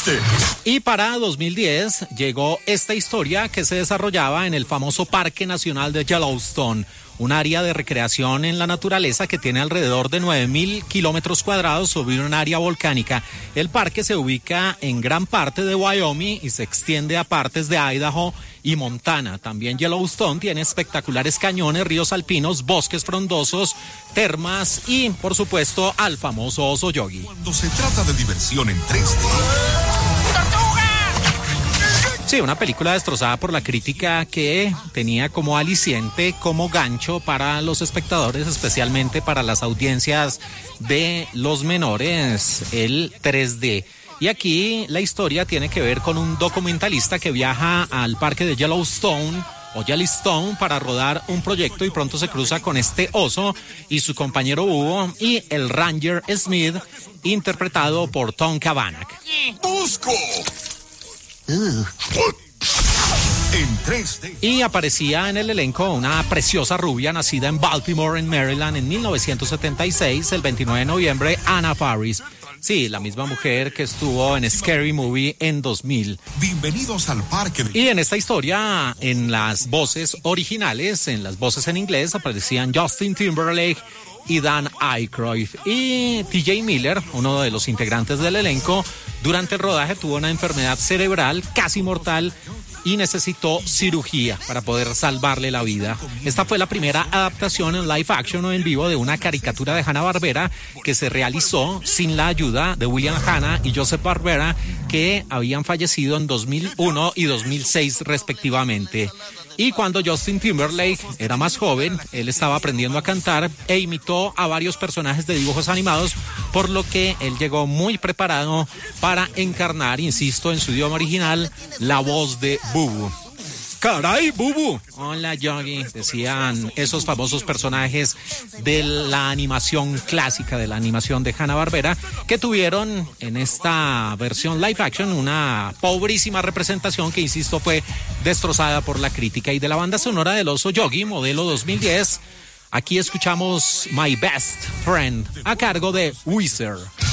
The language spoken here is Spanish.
chiste. Y para 2010 llegó esta historia que se desarrollaba en el famoso Parque Nacional de Yellowstone, un área de recreación en la naturaleza que tiene alrededor de 9.000 kilómetros cuadrados sobre un área volcánica. El parque se ubica en gran parte de Wyoming y se extiende a partes de Idaho y Montana. También Yellowstone tiene espectaculares cañones, ríos alpinos, bosques frondosos, termas y, por supuesto, al famoso oso Yogi. Cuando se trata de diversión en 3D... Sí, una película destrozada por la crítica que tenía como aliciente, como gancho para los espectadores, especialmente para las audiencias de los menores, el 3D. Y aquí la historia tiene que ver con un documentalista que viaja al parque de Yellowstone para rodar un proyecto y pronto se cruza con este oso y su compañero búho y el Ranger Smith, interpretado por Tom Cavanagh. ¡Busco! En 3D. Y aparecía en el elenco una preciosa rubia nacida en Baltimore, en Maryland, en 1976, el 29 de noviembre, Anna Faris. Sí, la misma mujer que estuvo en Scary Movie en 2000. Bienvenidos al parque de... Y en esta historia, en las voces originales, en las voces en inglés, aparecían Justin Timberlake y Dan Aykroyd. Y TJ Miller, uno de los integrantes del elenco, durante el rodaje tuvo una enfermedad cerebral casi mortal y necesitó cirugía para poder salvarle la vida. Esta fue la primera adaptación en live action o en vivo de una caricatura de Hanna-Barbera que se realizó sin la ayuda de William Hanna y Joseph Barbera, que habían fallecido en 2001 y 2006 respectivamente. Y cuando Justin Timberlake era más joven, él estaba aprendiendo a cantar e imitó a varios personajes de dibujos animados, por lo que él llegó muy preparado para encarnar, insisto, en su idioma original, la voz de Bubu. ¡Caray, Bubu! Hola, Yogi, decían esos famosos personajes de la animación clásica, de la animación de Hanna-Barbera, que tuvieron en esta versión live action una pobrísima representación que, insisto, fue destrozada por la crítica. Y de la banda sonora del oso Yogi, modelo 2010, aquí escuchamos My Best Friend, a cargo de Weezer.